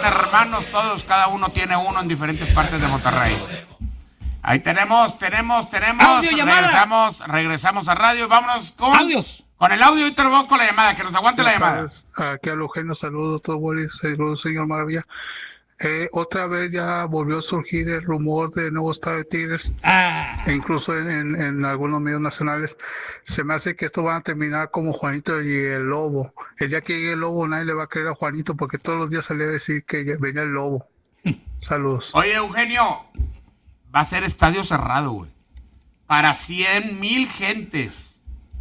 hermanos todos, cada uno tiene uno en diferentes partes de Monterrey. Ahí tenemos. Audio, llamada. Regresamos a radio. Vámonos con audios. Con el audio y te lo vamos con la llamada, que nos aguante la llamada. Aquí a Eugenio, saludos, todo Bolis, saludos, señor Maravilla. Otra vez ya volvió a surgir el rumor de nuevo estado de Tigres, e incluso en algunos medios nacionales. Se me hace que esto va a terminar como Juanito y el Lobo. El día que llegue el Lobo nadie le va a creer a Juanito porque todos los días salía a decir que venía el Lobo. Saludos. Oye, Eugenio, va a ser estadio cerrado, güey, para 100,000 gentes,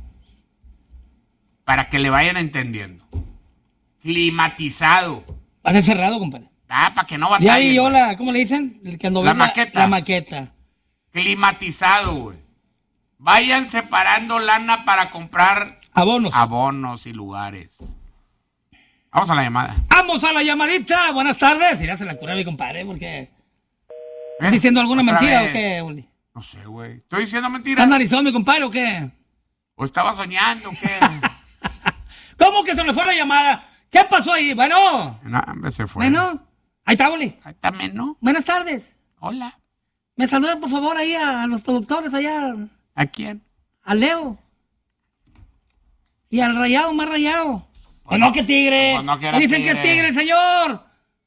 para que le vayan entendiendo. Climatizado. Va a ser cerrado, compadre. Para que no batallen. Ya vi yo ¿cómo le dicen? La maqueta. La maqueta. Climatizado, güey. Vayan separando lana para comprar abonos y lugares. Vamos a la llamada. ¡Vamos a la llamadita! Buenas tardes. Irás a la cura, mi compadre, porque... ¿Estás diciendo alguna mentira o qué, Uli? No sé, güey. ¿Estoy diciendo mentiras? ¿Estás narizón, mi compadre, o qué? ¿O estaba soñando o qué? ¿Cómo que se me fue la llamada? ¿Qué pasó ahí? Bueno. No, se fue. Bueno. Ahí está, Uli. Ahí está, ¿no? Buenas tardes. Hola. Me saludan, por favor, ahí a los productores allá. ¿A quién? A Leo. Y al Rayado, más Rayado. Pues no, que Tigre. Pues no, que me dicen tigre. Que es Tigre, señor.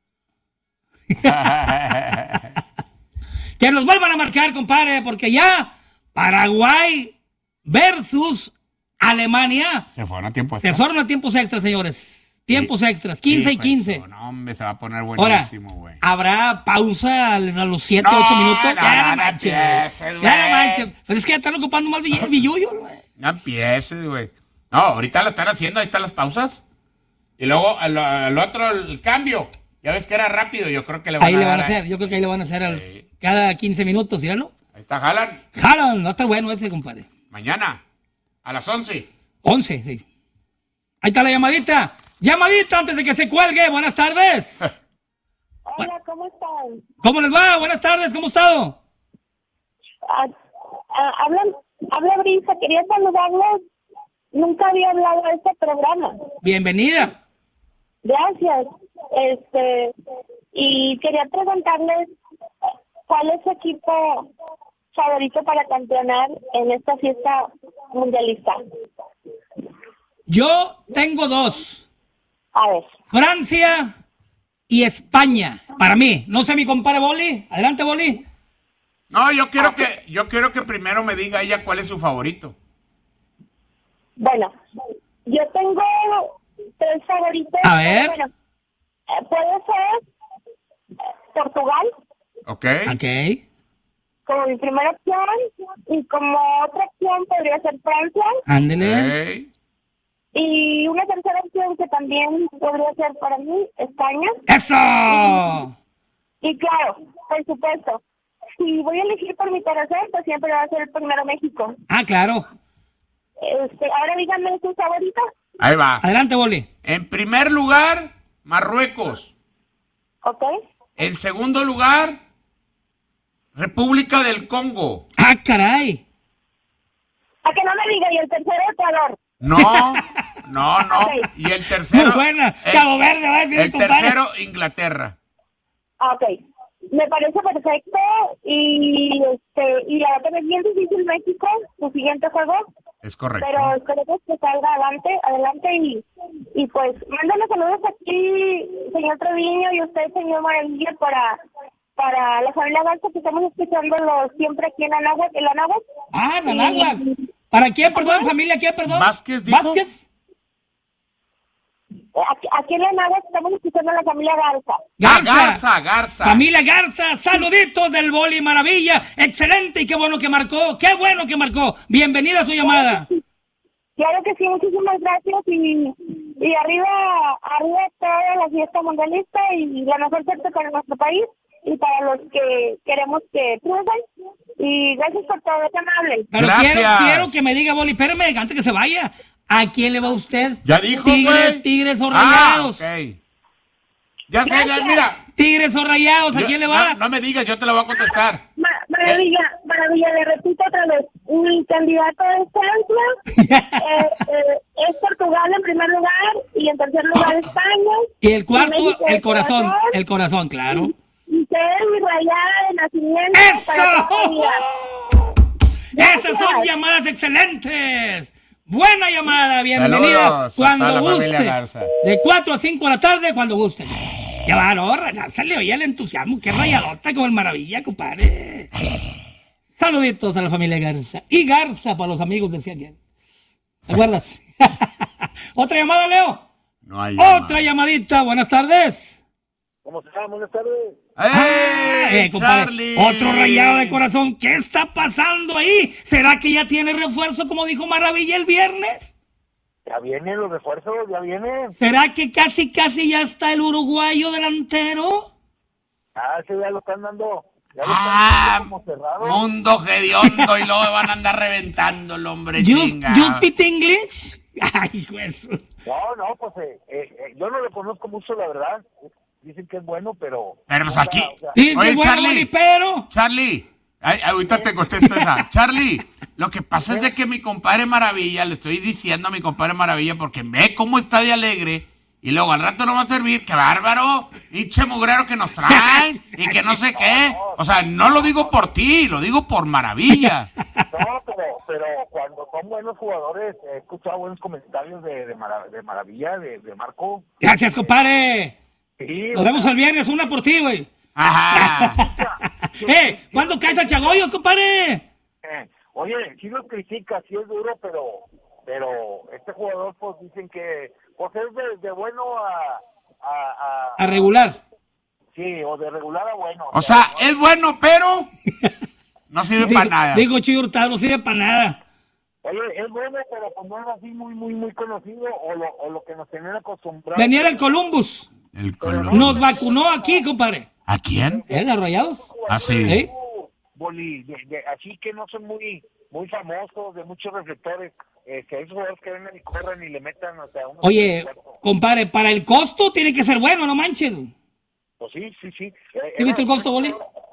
Que nos vuelvan a marcar, compadre, porque ya Paraguay versus Alemania. Se fueron a tiempos extras. Se fueron a tiempos extras, señores. Tiempos extras, 15 y 15. No, hombre, se va a poner buenísimo, güey. ¿Habrá pausa a los 7, 8 minutos? Ya no manches. Ya no manches. Pues es que ya están ocupando más billullo, güey. No empieces, güey. No, ahorita lo están haciendo, ahí están las pausas. Y luego al otro, el cambio. Ya ves que era rápido, yo creo que le van a dar. Ahí le van a hacer, yo creo que ahí le van a hacer cada 15 minutos, ¿íralo? Ahí está, jalan. Jalan, va a estar bueno ese, compadre. Mañana, a las 11. 11, sí. Ahí está la llamadita. Llamadita antes de que se cuelgue. Buenas tardes. Hola, ¿cómo están? ¿Cómo les va? Buenas tardes, ¿cómo ha estado? Habla Brisa, quería saludarlos. Nunca había hablado de este programa. Bienvenida. Gracias. Y quería preguntarles cuál es su equipo favorito para campeonar en esta fiesta mundialista. Yo tengo dos. A ver. Francia y España. Para mí. No sé, mi compadre Boli. Adelante, Boli. No, yo quiero que primero me diga ella cuál es su favorito. Bueno, yo tengo 3 favoritos. A ver. Bueno, puede ser Portugal. Ok. Como mi primera opción. Y como otra opción podría ser Francia. Ándele. Okay. Y una tercera opción que también podría ser para mí, España. ¡Eso! Y claro, por supuesto, si voy a elegir por mi corazón, pues siempre va a ser el primero México. Ah, claro. Ahora díganme sus favoritos. Ahí va. Adelante, Boli. En primer lugar, Marruecos. Ok. En segundo lugar, República del Congo. Ah, caray. A que no me diga, y el tercero, Ecuador. No. Okay. Y el tercero... Muy buena. Cabo Verde, va a decir el tercero, Inglaterra. Ok. Me parece perfecto. Y la verdad es bien difícil México, su siguiente juego. Es correcto. Pero esperemos que salga adelante y pues mándale saludos aquí, señor Treviño, y usted, señor Maravilla, para la familia Garza, que estamos escuchándolos siempre aquí en Anáhuac. Ah, en Anáhuac. ¿Para quién, perdón, familia? ¿Quién, perdón? Vázquez, dijo. ¿Vázquez? Aquí en Anáhuac estamos escuchando a la familia Garza. Garza. Familia Garza, saluditos del Boli Maravilla. Excelente y qué bueno que marcó. Bienvenida a su llamada. Claro que sí, muchísimas gracias y arriba toda la fiesta mundialista y la mejor suerte para nuestro país y para los que queremos que triunfen. Y gracias por todo, es amable. Pero gracias. quiero que me diga, Boli, espérame, antes que se vaya. ¿A quién le va usted? Ya dijo, Tigres o Rayados. Okay. Ya sé, mira. Tigres o Rayados, ¿a quién le va? No me digas, yo te lo voy a contestar. Maravilla, Maravilla, le repito otra vez, mi candidato es Francia, es Portugal en primer lugar, y en tercer lugar España. Y el cuarto, el corazón, claro. Y usted es mi rayada de nacimiento. ¡Eso! ¡Esas son llamadas excelentes! Buena llamada, bienvenida. Saludos, cuando guste. De 4 a 5 de la tarde, cuando guste. Ya va, no, se le oía el entusiasmo. Qué rayadota como el Maravilla, compadre. Saluditos a la familia Garza. Y Garza para los amigos, decía aquel. ¿Te acuerdas? ¿Otra llamada, Leo? No hay llamada. Otra llamadita, buenas tardes. ¿Cómo se llama? Buenas tardes. Compadre, otro rayado de corazón. ¿Qué está pasando ahí? ¿Será que ya tiene refuerzo, como dijo Maravilla el viernes? Ya vienen los refuerzos, ya vienen. ¿Será que casi ya está el uruguayo delantero? Sí, ya lo están dando. Como cerrado. Mundo hediondo y luego van a andar reventando el hombre. ¿You speak English? Ay, juez. No, pues yo no lo conozco mucho, la verdad. Dicen que es bueno, pero pues aquí. Oye, Charlie, Charlie, ahorita te contesto esa. Charlie, lo que pasa es de que mi compadre Maravilla, le estoy diciendo a mi compadre Maravilla, porque ve cómo está de alegre, y luego al rato no va a servir, que bárbaro, hinche mugrero que nos traen, y que no sé qué. O sea, no lo digo por ti, lo digo por Maravilla. No, pero cuando son buenos jugadores, he escuchado buenos comentarios de Maravilla, de Marco. Gracias, compadre. Sí, nos vemos el viernes, una por ti, güey. Ajá. ¿Cuándo caes a Chagoyos, compadre? Oye, sí lo critica, sí es duro, pero este jugador, pues dicen que pues es de bueno a regular. Sí, o de regular a bueno. O sea, es bueno, pero no sirve para nada. Digo, Chido Hurtado, no sirve para nada. Oye, es bueno, pero pues no es así muy conocido, o lo que nos tenían acostumbrados. Venía del Columbus. Nos vacunó aquí, compadre. ¿A quién? ¿Los Rayados? Sí. Así que no son muy famosos, de muchos reflectores. Esos jugadores que vengan y corren y le metan hasta uno. Oye, compadre, para el costo tiene que ser bueno, no manches. Pues sí. ¿Qué viste el costo, Boli?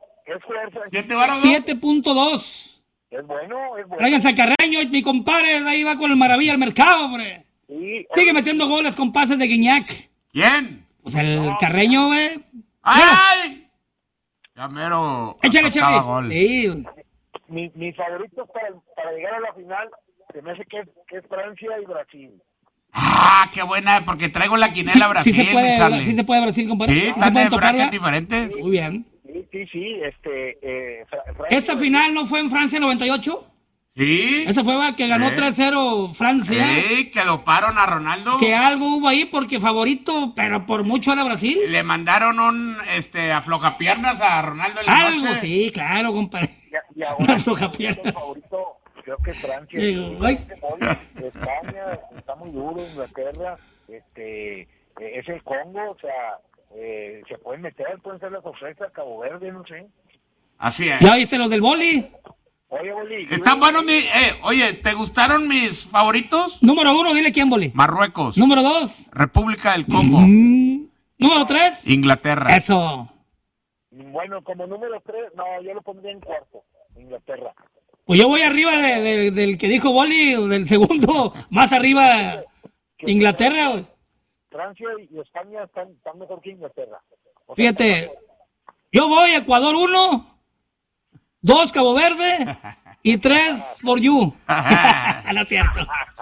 7.2. Es bueno. Tráiganse a Carreño, mi compadre, ahí va con el Maravilla al mercado, hombre. Sí, sigue metiendo goles con pases de Guiñac. ¿Quién? Pues el Carreño, güey. ¡Ay! Ya mero. Échale. Sí. Mi favorito para llegar a la final se me hace que es Francia y Brasil. Qué buena, porque traigo la quinela Brasil. Sí se puede Brasil, compadre. Sí, están de brackets diferentes. Muy bien. Sí. ¿Esa final no fue en Francia 98? Sí. Esa fue que ganó 3-0 Francia. Sí, que doparon a Ronaldo. Que algo hubo ahí porque favorito, pero por mucho era Brasil. Le mandaron un aflojapiernas a Ronaldo en la algo, noche. Sí, claro, compadre. Y ahora aflojapiernas. Favorito, creo que Francia. España está muy duro, Inglaterra, es el Congo, o sea, se pueden ser las sorpresas, Cabo Verde, no sé. Así es. ¿Ya viste los del boli? Oye, Boli. Están buenos oye, ¿te gustaron mis favoritos? Número 1, dile quién, Boli. Marruecos. Número 2. República del Congo. Número 3. Inglaterra. Eso. Bueno, como número 3, no, yo lo pondría en cuarto, Inglaterra. Pues yo voy arriba del que dijo Boli, del segundo, más arriba, Inglaterra, güey. Francia y España están mejor que Inglaterra. Fíjate, yo voy a Ecuador 1, 2 Cabo Verde y 3 for you. No es cierto.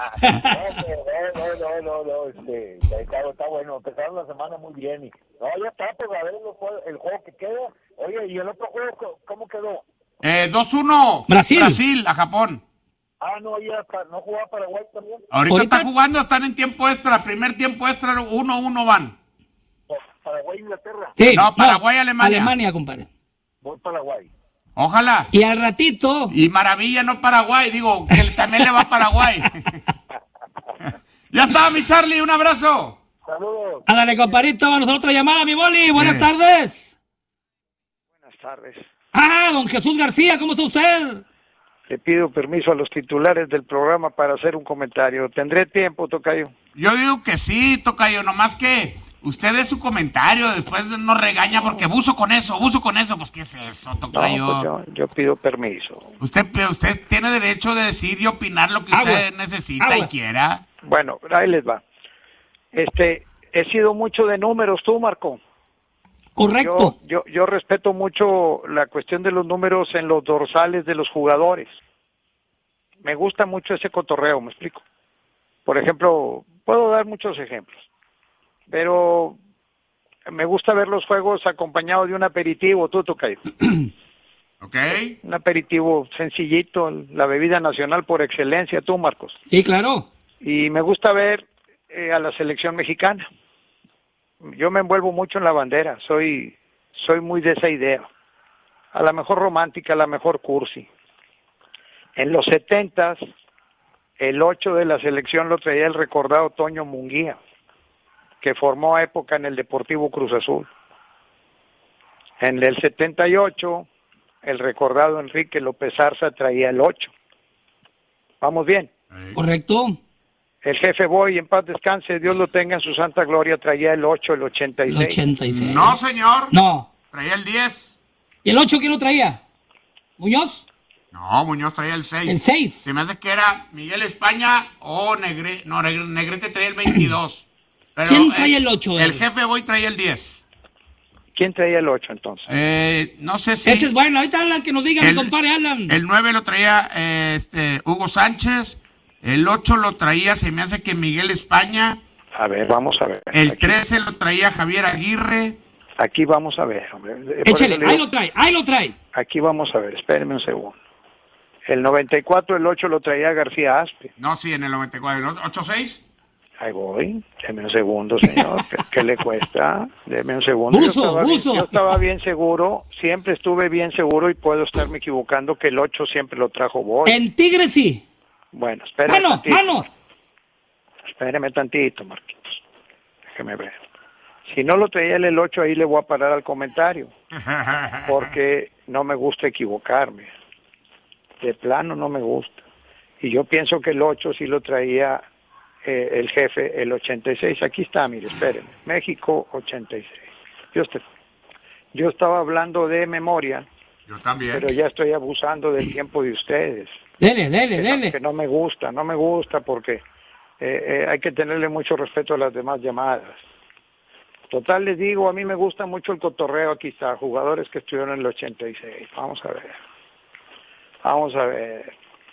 No, está bueno. Empezaron la semana muy bien. Ya está, pues a ver el juego que queda. Oye, ¿y el otro juego cómo quedó? 2-1. Brasil a Japón. No, ya está. ¿No jugaba Paraguay también? Ahorita están jugando, están en tiempo extra. Primer tiempo extra, 1-1 van. ¿Paraguay, Inglaterra? Sí, no, Paraguay, Alemania. Alemania, compadre. Voy Paraguay. Ojalá. Y al ratito. Y Maravilla, no Paraguay. Digo, que también le va a Paraguay. Ya está, mi Charlie. Un abrazo. Saludos. Ándale, compadrito. Vamos a otra llamada, mi Boli. Buenas tardes. Buenas tardes. Don Jesús García, ¿cómo está usted? Le pido permiso a los titulares del programa para hacer un comentario. ¿Tendré tiempo, tocayo? Yo digo que sí, tocayo, nomás que usted dé su comentario, después nos regaña porque buzo con eso, pues ¿qué es eso, tocayo? No, pues yo pido permiso. Usted tiene derecho de decir y opinar lo que usted necesita y quiera. Bueno, ahí les va. He sido mucho de números, tú, Marco. Correcto. Yo respeto mucho la cuestión de los números en los dorsales de los jugadores. Me gusta mucho ese cotorreo, ¿me explico? Por ejemplo, puedo dar muchos ejemplos, pero me gusta ver los juegos acompañados de un aperitivo, tú, tocayo. Ok. Un aperitivo sencillito, la bebida nacional por excelencia, tú, Marcos. Sí, claro. Y me gusta ver a la selección mexicana. Yo me envuelvo mucho en la bandera, soy muy de esa idea. A la mejor romántica, a la mejor cursi. En los 70s, el 8 de la selección lo traía el recordado Toño Munguía, que formó época en el Deportivo Cruz Azul. En el 78, el recordado Enrique López Arza traía el 8. ¿Vamos bien? Correcto. El jefe Boy, en paz descanse, Dios lo tenga en su santa gloria, traía el 8, el 86. El 86. No, señor. No. Traía el 10. ¿Y el 8 quién lo traía? ¿Muñoz? No, Muñoz traía el 6. ¿El 6? Se me hace que era Miguel España o Negrete traía el 22. Pero ¿Quién traía el 8? El jefe Boy traía el 10. ¿Quién traía el 8 entonces? No sé si... Ese es bueno, ahorita Alan, que nos diga mi compadre Alan. El 9 lo traía Hugo Sánchez. El 8 lo traía, se me hace que Miguel España. A ver, vamos a ver. El 13 lo traía Javier Aguirre. Aquí vamos a ver, hombre. Échale, ahí lo trae. Aquí vamos a ver, espérenme un segundo. El 94, el 8 lo traía García Aspe. No, sí, en el 94. ¿El 8-6? Ahí voy. Deme un segundo, señor. ¿Qué le cuesta? Deme un segundo. Buzo. Yo estaba bien seguro, siempre estuve bien seguro y puedo estarme equivocando que el 8 siempre lo trajo Boy. En Tigre sí. Bueno, espéreme tantito. ¡Mano! Espéreme tantito, Marquitos. Déjeme ver. Si no lo traía el 8, ahí le voy a parar al comentario. Porque no me gusta equivocarme. De plano no me gusta. Y yo pienso que el 8 sí lo traía el jefe, el 86. Aquí está, mire, espérenme. México, 86. Yo estaba hablando de memoria. Yo también. Pero ya estoy abusando del tiempo de ustedes. Dele. Que no me gusta porque hay que tenerle mucho respeto a las demás llamadas. Total, les digo, a mí me gusta mucho el cotorreo. Aquí está, jugadores que estuvieron en el 86. Vamos a ver.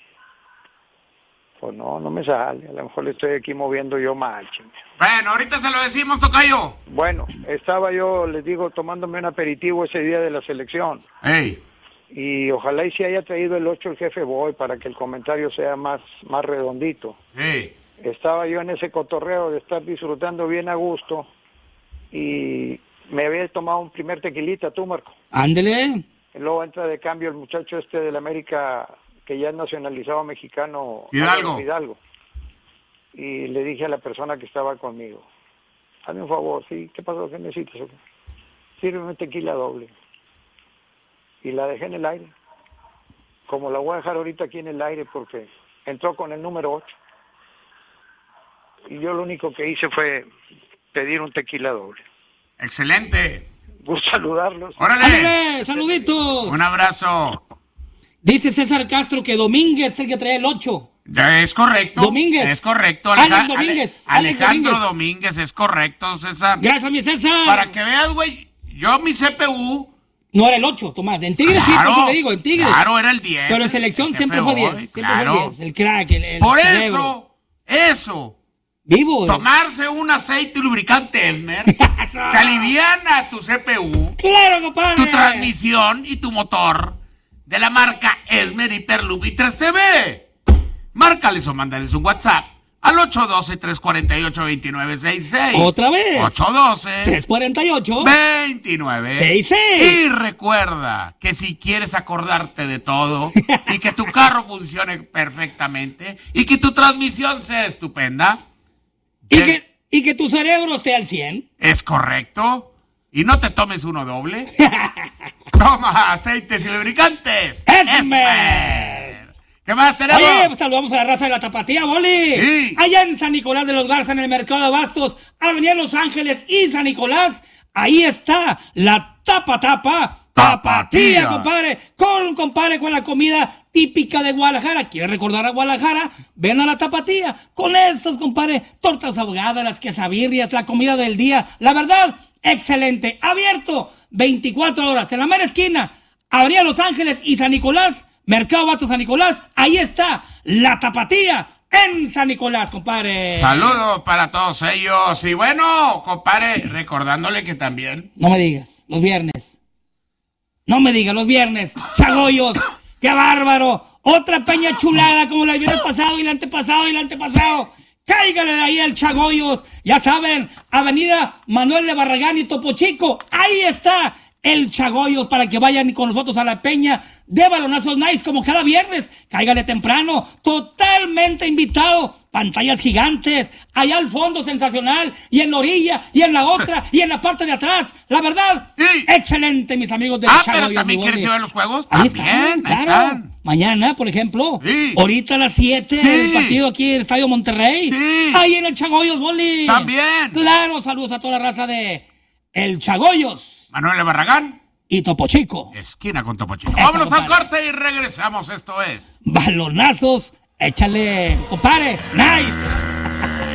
Pues no me sale. A lo mejor le estoy aquí moviendo yo mal, chinga. Bueno, ahorita se lo decimos, tocayo. Bueno, estaba yo, les digo, tomándome un aperitivo ese día de la selección. Ey. Y ojalá y se haya traído el 8 el jefe Boy para que el comentario sea más redondito. Ey. Estaba yo en ese cotorreo de estar disfrutando bien a gusto y me había tomado un primer tequilita, tú, Marco. Ándele. Luego entra de cambio el muchacho del América, que ya es nacionalizado mexicano, Hidalgo. Y le dije a la persona que estaba conmigo, hazme un favor, ¿sí? ¿Qué pasó? ¿Qué necesitas? Sírveme un tequila doble. Y la dejé en el aire. Como la voy a dejar ahorita aquí en el aire porque entró con el número 8. Y yo lo único que hice fue pedir un tequila doble. Excelente. Gusto saludarlos. ¡Órale! ¡Saluditos! Un abrazo. Dice César Castro que Domínguez es el que trae el 8. Es correcto. Domínguez. Es correcto. Alex Domínguez. Alejandro Domínguez, es correcto, César. Gracias, mi César. Para que veas, güey, yo mi CPU... No era el 8, Tomás. En Tigres sí, por eso le digo, en Tigres. Claro, era el 10. Pero en selección siempre fue 10. Siempre fue 10. El crack, el por cerebro. eso. Vivo. Tomarse un aceite lubricante Esmer te aliviana tu CPU. Claro, compadre. Tu transmisión y tu motor de la marca Esmer Hyperloop y 3TV. Márcales o mándales un WhatsApp al 812-348-2966. Otra vez. 812-348-2966. Y recuerda que si quieres acordarte de todo y que tu carro funcione perfectamente y que tu transmisión sea estupenda. Y que tu cerebro esté al 100. Es correcto. Y no te tomes uno doble. Toma aceites y lubricantes. Esmer. ¿Qué más tenemos? Oye, pues saludamos a la raza de la Tapatía, Boli. Sí. Allá en San Nicolás de los Garza, en el Mercado de Abastos, Avenida Los Ángeles y San Nicolás. Ahí está la Tapatía, compadre. Con la comida típica de Guadalajara. ¿Quieres recordar a Guadalajara? Ven a la Tapatía. Con estos, compadre, tortas ahogadas, las quesabirrias, la comida del día. La verdad, excelente. Abierto 24 horas en la mera esquina. Avenida Los Ángeles y San Nicolás. Mercado Abastos San Nicolás. Ahí está la Tapatía en San Nicolás, compadre. Saludos para todos ellos. Y bueno, compadre, recordándole que también... No me digas, los viernes. Chagoyos, qué bárbaro. Otra peña chulada como la del viernes pasado y el antepasado. Cáigale ahí al Chagoyos. Ya saben, Avenida Manuel de Barragán y Topo Chico. Ahí está el Chagoyos para que vayan con nosotros a la peña de balonazos nice como cada viernes. Cáigale temprano, totalmente invitado. Pantallas gigantes, allá al fondo sensacional, y en la orilla, y en la otra, y en la parte de atrás. La verdad, sí. Excelente, mis amigos del Chagoyos. Pero también quieres ver los juegos. Ahí están, claro. Están. Mañana, por ejemplo, sí. Ahorita a las 7, sí. El partido aquí en el Estadio Monterrey. Sí. Ahí en el Chagoyos, Boli. También. Claro, saludos a toda la raza de el Chagoyos. Manuel de Barragán. Y Topo Chico. Esquina con Topo Chico. Vámonos al corte y regresamos. Esto es Balonazos. Échale, compadre. Nice.